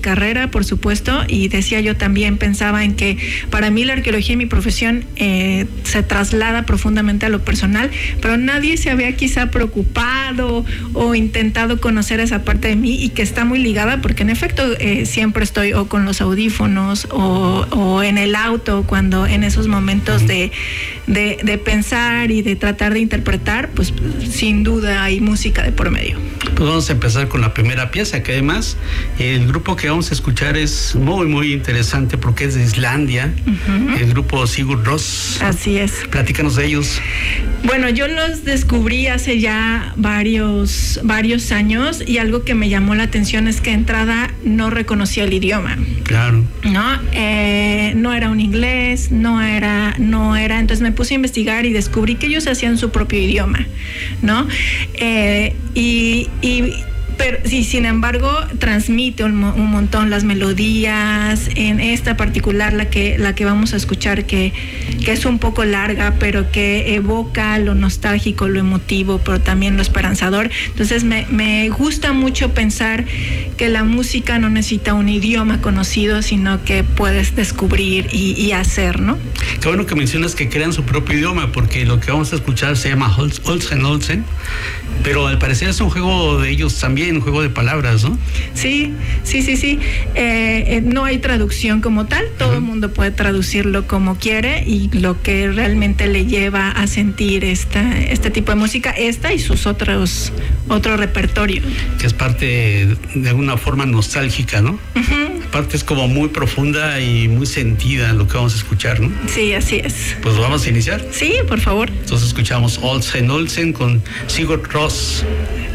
carrera, por supuesto, y decía yo también, pensaba en que para mí la arqueología y mi profesión se traslada profundamente a lo personal, pero nadie se había quizá preocupado o intentado conocer esa parte de mí, y que está muy ligada, porque en efecto siempre estoy o con los audífonos o en el auto, cuando en esos momentos de pensar y de tratar de interpretar, pues sin duda hay música de por medio. Pues vamos a empezar con la primera pieza, que además el grupo que vamos a escuchar es muy, muy interesante porque es de Islandia, el grupo Sigur Rós. Así es. Platícanos de ellos. Bueno, yo los descubrí hace ya varios años, y algo que me llamó la atención es que de entrada no reconocía el idioma. Claro. No era un inglés, no era, entonces me puse a investigar y descubrí que ellos hacían su propio idioma, ¿no? Pero sí, sin embargo, transmite un montón las melodías. En esta particular, la que vamos a escuchar, que es un poco larga, pero que evoca lo nostálgico, lo emotivo, pero también lo esperanzador. Entonces me gusta mucho pensar que la música no necesita un idioma conocido, sino que puedes descubrir y hacer, ¿no? Qué bueno que mencionas que crean su propio idioma, porque lo que vamos a escuchar se llama Olsen, pero al parecer es un juego de ellos también, un juego de palabras, ¿no? Sí. No hay traducción como tal, todo el mundo puede traducirlo como quiere, y lo que realmente le lleva a sentir este tipo de música, y sus otro repertorio. Que es parte de alguna forma nostálgica, ¿no? Aparte es como muy profunda y muy sentida lo que vamos a escuchar, ¿no? Sí, así es. Pues vamos a iniciar. Sí, por favor. Entonces escuchamos Olsen con Sigur Rós.